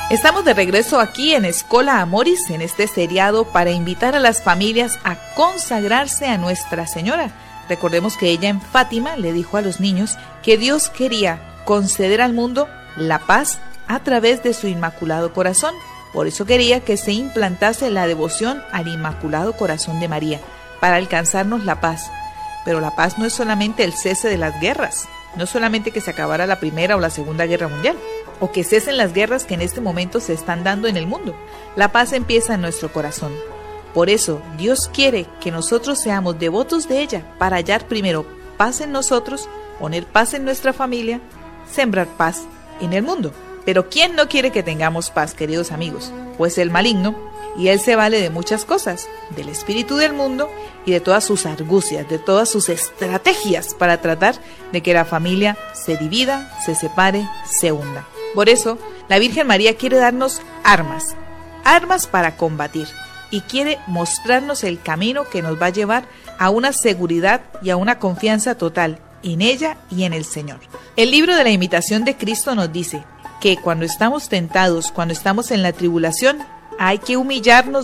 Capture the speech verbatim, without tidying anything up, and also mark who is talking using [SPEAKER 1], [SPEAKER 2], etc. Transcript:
[SPEAKER 1] Estamos de regreso aquí en Escola Amoris, en este seriado para invitar a las familias a consagrarse a Nuestra Señora. Recordemos que ella en Fátima le dijo a los niños que Dios quería conceder al mundo la paz a través de su Inmaculado Corazón. Por eso quería que se implantase la devoción al Inmaculado Corazón de María, para alcanzarnos la paz. Pero la paz no es solamente el cese de las guerras, no solamente que se acabara la Primera o la Segunda Guerra Mundial, o que cesen las guerras que en este momento se están dando en el mundo. La paz empieza en nuestro corazón. Por eso, Dios quiere que nosotros seamos devotos de ella para hallar primero paz en nosotros, poner paz en nuestra familia, sembrar paz en el mundo. Pero ¿quién no quiere que tengamos paz, queridos amigos? Pues el maligno, y él se vale de muchas cosas, del espíritu del mundo y de todas sus argucias, de todas sus estrategias para tratar de que la familia se divida, se separe, se hunda. Por eso, la Virgen María quiere darnos armas, armas para combatir, y quiere mostrarnos el camino que nos va a llevar a una seguridad y a una confianza total en ella y en el Señor. El libro de la Imitación de Cristo nos dice que cuando estamos tentados, cuando estamos en la tribulación, hay que humillarnos